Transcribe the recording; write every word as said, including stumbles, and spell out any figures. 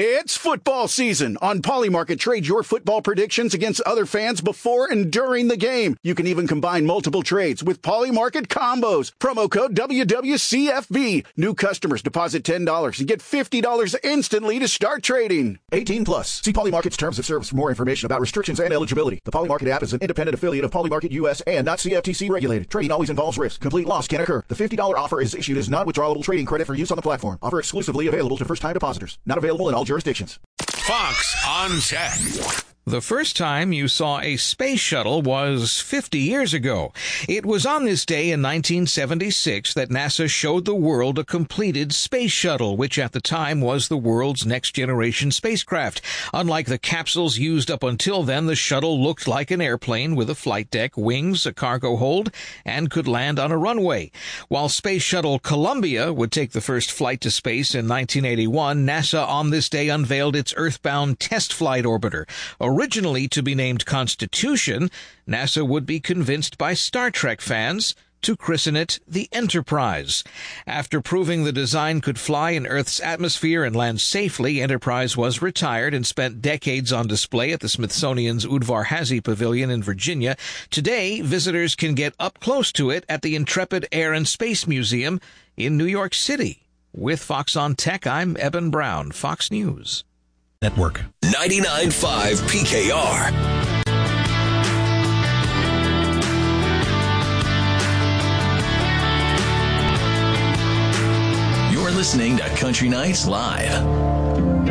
It's football season. On Polymarket, trade your football predictions against other fans before and during the game. You can even combine multiple trades with Polymarket combos. Promo code W W C F B. New customers deposit ten dollars and get fifty dollars instantly to start trading. eighteen plus. See Polymarket's terms of service for more information about restrictions and eligibility. The Polymarket app is an independent affiliate of Polymarket U S and not C F T C regulated. Trading always involves risk. Complete loss can occur. The fifty dollars offer is issued as non-withdrawable trading credit for use on the platform. Offer exclusively available to first-time depositors. Not available in all jurisdictions. Fox on Tech. The first time you saw a space shuttle was fifty years ago. It was on this day in nineteen seventy-six that NASA showed the world a completed space shuttle, which at the time was the world's next-generation spacecraft. Unlike the capsules used up until then, the shuttle looked like an airplane with a flight deck, wings, a cargo hold, and could land on a runway. While Space Shuttle Columbia would take the first flight to space in nineteen eighty-one, NASA on this day unveiled its Earthbound test flight orbiter. Originally to be named Constitution, NASA would be convinced by Star Trek fans to christen it the Enterprise. After proving the design could fly in Earth's atmosphere and land safely, Enterprise was retired and spent decades on display at the Smithsonian's Udvar-Hazy Pavilion in Virginia. Today, visitors can get up close to it at the Intrepid Air and Space Museum in New York City. With Fox on Tech, I'm Eben Brown, Fox News Network. ninety-nine point five P K R. You're listening to Country Nights Live.